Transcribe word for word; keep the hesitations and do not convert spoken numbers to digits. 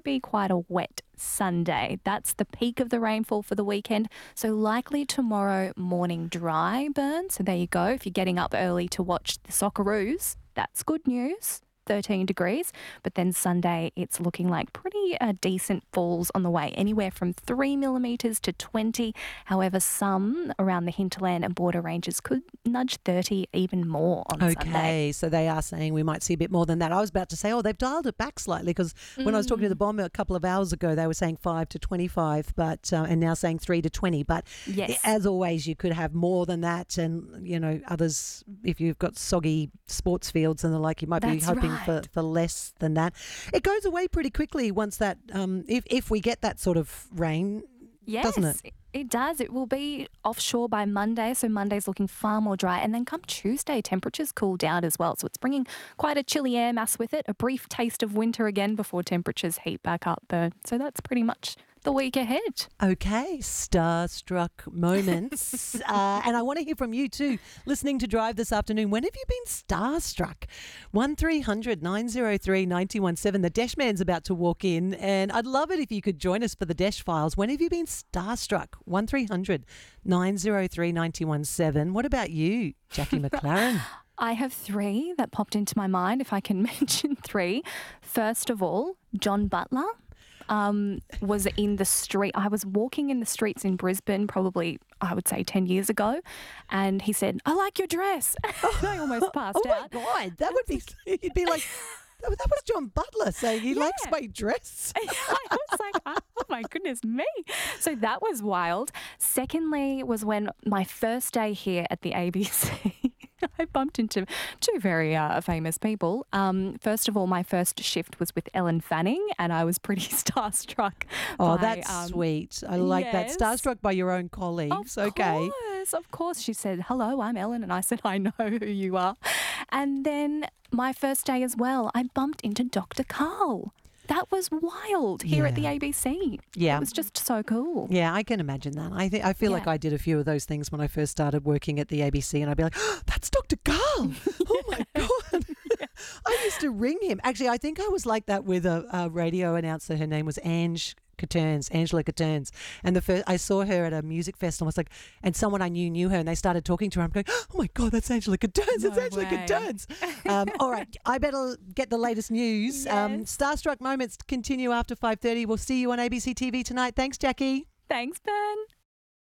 be quite a wet Sunday. That's the peak of the rainfall for the weekend. So likely tomorrow morning dry burn. So there you go. If you're getting up early to watch the Socceroos, that's good news. thirteen degrees, but then Sunday it's looking like pretty uh, decent falls on the way, anywhere from three millimetres to twenty. However, some around the hinterland and border ranges could nudge thirty, even more on okay, Sunday. Okay, so they are saying we might see a bit more than that. I was about to say, oh, they've dialed it back slightly because mm. when I was talking to the bomber a couple of hours ago, they were saying five to twenty-five, but uh, and now saying three to twenty. But yes. as always, you could have more than that, and you know, others, if you've got soggy sports fields and the like, you might That's be hoping right. For, for less than that. It goes away pretty quickly once that, um, if, if we get that sort of rain, yes, doesn't it? It does. It will be offshore by Monday, so Monday's looking far more dry. And then come Tuesday, temperatures cool down as well. So it's bringing quite a chilly air mass with it, a brief taste of winter again before temperatures heat back up. Though. So that's pretty much the week ahead. Okay, starstruck moments. uh, and I want to hear from you too, listening to Drive this afternoon. When have you been starstruck? one three hundred nine oh three nine one seven. The Desh Man's about to walk in, and I'd love it if you could join us for the Desh Files. When have you been starstruck? one three hundred nine oh three nine one seven. What about you, Jackie McLaren? I have three that popped into my mind, if I can mention three. First of all, John Butler. Um, was in the street. I was walking in the streets in Brisbane probably, I would say, ten years ago, and he said, "I like your dress." I almost passed oh out. Oh, my God. That would be, you'd be like, that was John Butler saying he yeah. likes my dress. I was like, oh my goodness me. So that was wild. Secondly was when my first day here at the A B C, I bumped into two very uh, famous people. Um, first of all, my first shift was with Ellen Fanning, and I was pretty starstruck. Oh, by, that's um, sweet. I like yes. that. Starstruck by your own colleagues. Of okay. course, of course. She said, "Hello, I'm Ellen," and I said, "I know who you are." And then my first day as well, I bumped into Doctor Carl. That was wild here yeah. at the A B C. Yeah. It was just so cool. Yeah, I can imagine that. I think I feel yeah. like I did a few of those things when I first started working at the A B C, and I'd be like, oh, that's Doctor Carl. Oh, my God. yeah. I used to ring him. Actually, I think I was like that with a, a radio announcer. Her name was Ange Caterns, Angela Caterns. And the first, I saw her at a music festival. I was like, and someone I knew knew her, and they started talking to her. I'm going, oh my God, that's Angela Caterns. No It's Angela way. Caterns. Um, all right, I better get the latest news. Yes. Um, Starstruck moments continue after five thirty. We'll see you on A B C T V tonight. Thanks, Jackie. Thanks, Ben.